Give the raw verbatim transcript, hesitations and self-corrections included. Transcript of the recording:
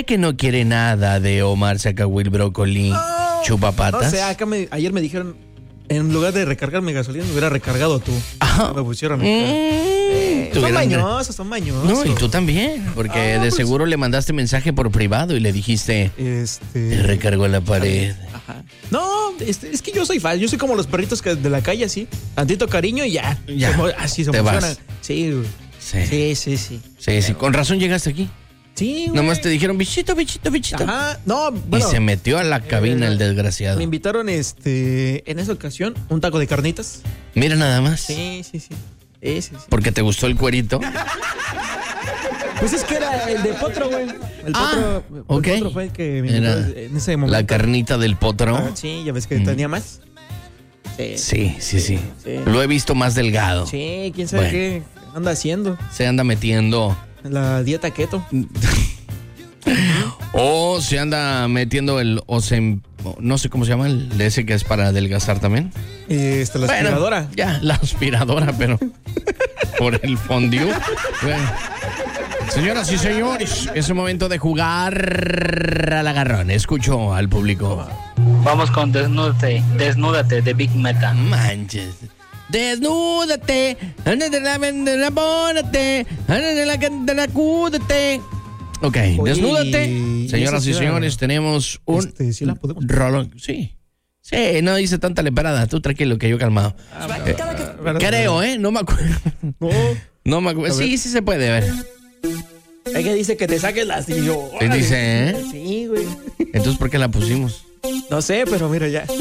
que no quiere nada de Omar Zacahuil Brócoli No, Chupapatas. O sea, acá me, ayer me dijeron, en lugar de recargar mi gasolina, me hubiera recargado tú. Ajá. Me pusieron. Mm, Eh, son tuvieron- mañosos, son mañosos. No, y tú también, porque Ah, de pues- seguro le mandaste mensaje por privado y le dijiste, Este. te recargó la pared. Ajá. No, este, es que yo soy fan. Yo soy como los perritos que de la calle, así. Tantito cariño y ya. Ya. Se mo- así se Te emocionan. vas. Sí, güey. Sí, Sí, sí, sí. sí, sí, con razón llegaste aquí. Sí, güey. Nomás te dijeron, bichito, bichito, bichito. Ajá. No, bueno. y se metió a la cabina eh, el desgraciado. Me invitaron, este, en esa ocasión, un taco de carnitas. Mira nada más. Sí, sí, sí. Sí, sí, sí. Porque te gustó el cuerito. Pues es que era el de Potro, güey. El Ah, Potro, el ok. Potro fue el que me Era invitó en ese momento. La carnita del potro. Ah, sí, ya ves que Mm. tenía más. Sí. Sí, sí, sí, Sí. Lo he visto más delgado. Sí, quién sabe Bueno. qué anda haciendo. Se anda metiendo. La dieta keto. O se anda metiendo el osem, no sé cómo se llama, el de ese que es para adelgazar también. Este, la Bueno, aspiradora. Ya, la aspiradora, pero por el fondue. Bueno. Señoras y señores, es el momento de jugar al agarrón. Escucho al público. Vamos con Desnúdate, Desnúdate de Big Meta. Manches. Desnúdate, enamórate, acúdate. Ok, Oye, desnúdate. ¿y Señoras esa y sí señores, la- tenemos un Este, ¿sí la podemos? rolón. Sí. Sí, no dice tanta leperada. Tú tranquilo, que yo calmado. Eh, ¿Verdad? creo, ¿eh? No me acuerdo. No. No me acuerdo. A ver. Sí, sí se puede ver. Es que dice que te saques las y yo. ¿Qué órale. dice, eh? Sí, güey. Entonces, ¿por qué la pusimos? No sé, pero mira ya.